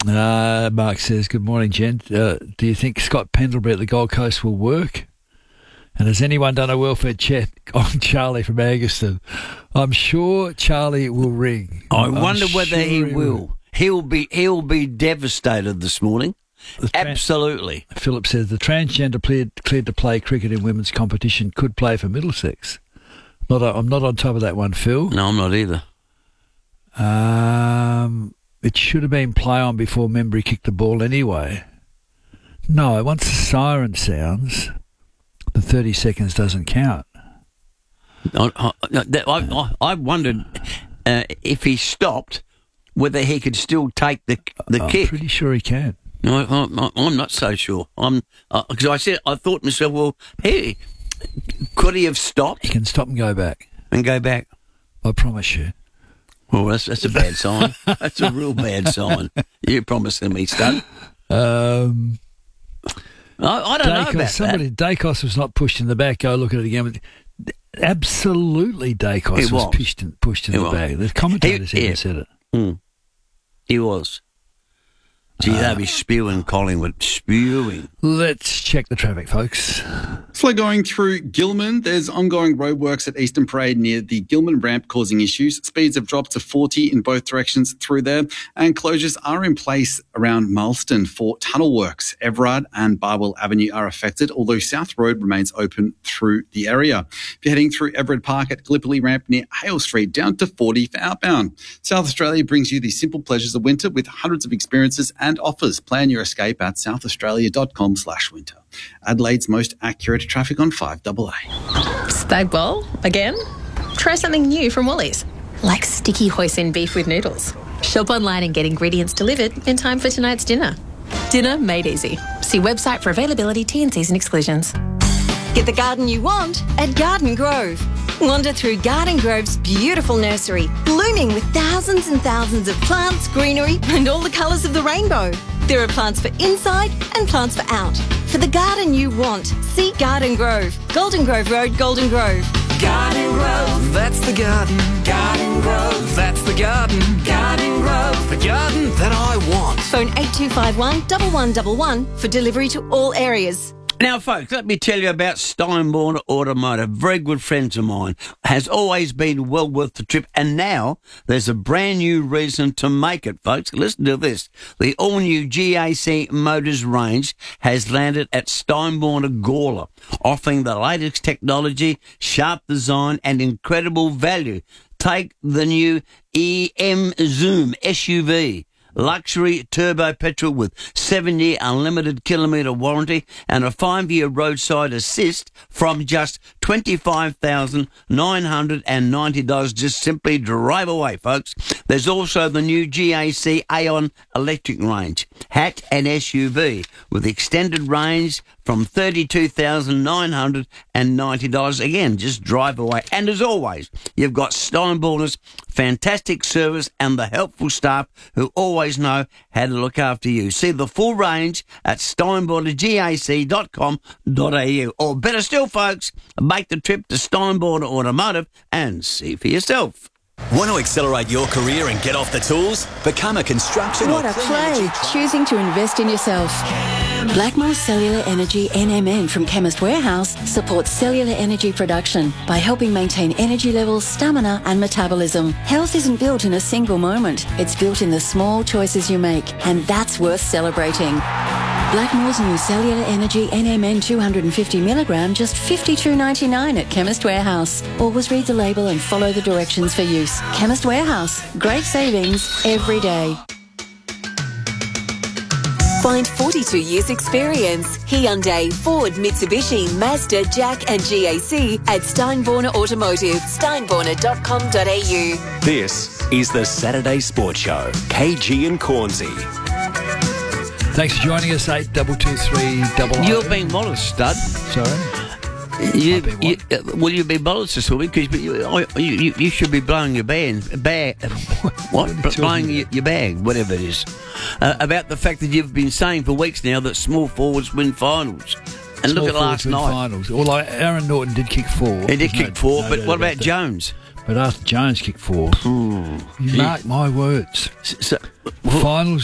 Mark says, good morning, gent. Do you think Scott Pendlebury at the Gold Coast will work? And has anyone done a welfare check on Charlie from Angaston? I'm sure Charlie will ring. I wonder whether he will. He'll be devastated this morning. Absolutely. Philip says the transgender cleared to play cricket in women's competition could play for Middlesex. I'm not on top of that one, Phil. No, I'm not either. It should have been play on before Membry kicked the ball anyway. No, once the siren sounds, the 30 seconds doesn't count. I wondered if he stopped, whether he could still take the kick. I'm pretty sure he can. No, I'm not so sure. Because I thought to myself, well, hey, could he have stopped? He can stop and go back. I promise you. Well, that's a bad sign. That's a real bad sign. You promising me, stud. I don't know about that. Dacos was not pushed in the back. Go look at it again. Absolutely, Dacos was pushed in the back. The commentators even said it. He was. Gee, they'll be spewing, Collingwood. Spewing. Let's check the traffic, folks. Slow going through Gilman. There's ongoing roadworks at Eastern Parade near the Gilman ramp causing issues. Speeds have dropped to 40 in both directions through there. And closures are in place around Marston for tunnel works. Everard and Barwell Avenue are affected, although South Road remains open through the area. If you're heading through Everard Park at Gallipoli ramp near Hale Street, down to 40 for outbound. South Australia brings you the simple pleasures of winter with hundreds of experiences and offers. Plan your escape at southaustralia.com/winter. Adelaide's most accurate traffic on 5AA. Spag bowl again? Try something new from Woolies, like sticky hoisin beef with noodles. Shop online and get ingredients delivered in time for tonight's dinner. Dinner made easy. See website for availability, T&Cs and exclusions. Get the garden you want at Garden Grove. Wander through Garden Grove's beautiful nursery, blooming with thousands and thousands of plants, greenery, and all the colours of the rainbow. There are plants for inside and plants for out. For the garden you want, see Garden Grove. Golden Grove Road, Golden Grove. Garden Grove, that's the garden. Garden Grove, that's the garden. Garden Grove, the garden that I want. Phone 8251 1111 for delivery to all areas. Now, folks, let me tell you about Steinborn Automotive. Very good friends of mine. Has always been well worth the trip. And now there's a brand new reason to make it, folks. Listen to this. The all-new GAC Motors range has landed at Steinborn Gawler, offering the latest technology, sharp design, and incredible value. Take the new EM Zoom SUV. Luxury turbo petrol with 7-year unlimited kilometre warranty and a 5-year roadside assist from just $25,990. Just simply drive away, folks. There's also the new GAC Aeon electric range, hatch and SUV with extended range from $32,990. Again, just drive away. And as always, you've got Steinborner's fantastic service and the helpful staff who always know how to look after you. See the full range at steinbornergac.com.au. Or better still, folks, make the trip to Steinborner Automotive and see for yourself. Want to accelerate your career and get off the tools? Become a construction What a play, choosing to invest in yourself. Blackmore Cellular Energy NMN from Chemist Warehouse supports cellular energy production by helping maintain energy levels, stamina and metabolism. Health isn't built in a single moment. It's built in the small choices you make, and that's worth celebrating. Blackmore's new Cellular Energy NMN 250 milligram, just $52.99 at Chemist Warehouse. Always read the label and follow the directions for use. Chemist Warehouse. Great savings every day. Find 42 years experience. Hyundai, Ford, Mitsubishi, Mazda, Jack and GAC at Steinborner Automotive. Steinborner.com.au. This is the Saturday Sports Show. KG and Cornsey. Thanks for joining us, 8223 You're being modest, stud. Sorry? Will you be modest this week? Because you should be blowing your bag. What? Blowing your bag, whatever it is. About the fact that you've been saying for weeks now that small forwards win finals. And look at last night. Finals. Well, Aaron Norton did kick 4. He did kick 4, but what about Jones? But Arthur Jones kicked 4. You mark my words. Finals